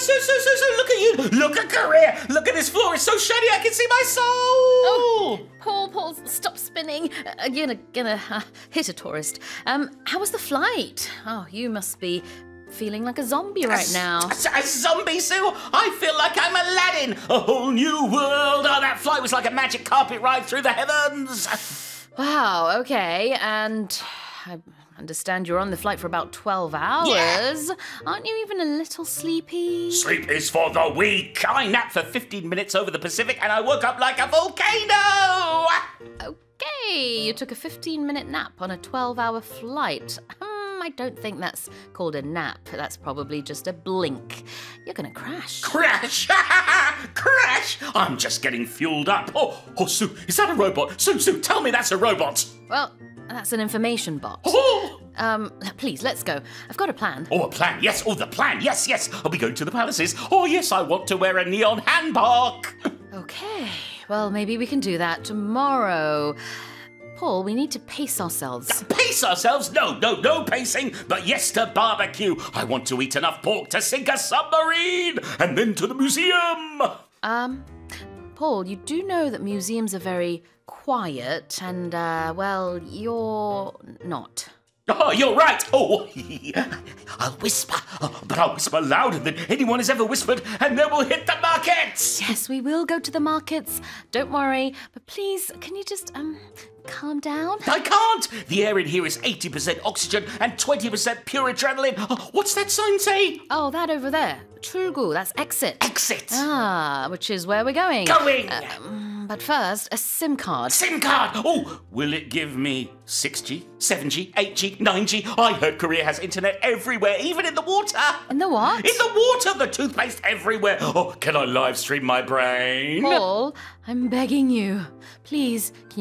look at you. Look at Korea. Look at this floor. It's so shiny I can see my soul. Oh, Paul, stop spinning. You're gonna hit a tourist. How was the flight? Oh, you must be feeling like a zombie right now. A zombie, Sue? I feel like I'm Aladdin. A whole new world. Oh, that flight was like a magic carpet ride through the heavens. Wow, okay, and I understand you're on the flight for about 12 hours. Yeah. Aren't you even a little sleepy? Sleep is for the weak. I napped for 15 minutes over the Pacific and I woke up like a volcano. Okay, you took a 15-minute nap on a 12-hour flight. I don't think that's called a nap. That's probably just a blink. You're gonna crash. Crash! Crash! I'm just getting fueled up. Oh, Sue, is that a robot? Sue, tell me that's a robot. Well, that's an information bot. Oh! Please, let's go. I've got a plan. Oh, a plan, yes. Oh, the plan, yes. I'll be going to the palaces. Oh, yes, I want to wear a neon handbag. Okay, well, maybe we can do that tomorrow. Paul, we need to pace ourselves. Pace ourselves? No pacing, but yes to barbecue. I want to eat enough pork to sink a submarine, and then to the museum. Paul, you do know that museums are very quiet, and, well, you're not. Oh, you're right. Oh, I'll whisper, but I'll whisper louder than anyone has ever whispered, and then we'll hit the markets. Yes, we will go to the markets. Don't worry, but please, can you just, calm down? I can't. The air in here is 80% oxygen and 20% pure adrenaline. Oh, what's that sign say? Oh, that over there. Trugu, that's exit. Exit. Ah, which is where we're going. Going. But first, a SIM card. SIM card. Oh, will it give me 6G, 7G, 8G, 9G? I heard Korea has internet everywhere, even in the water. In the what? In the water, the toothpaste everywhere. Oh, can I live stream my brain? Paul, I'm begging you. Please, can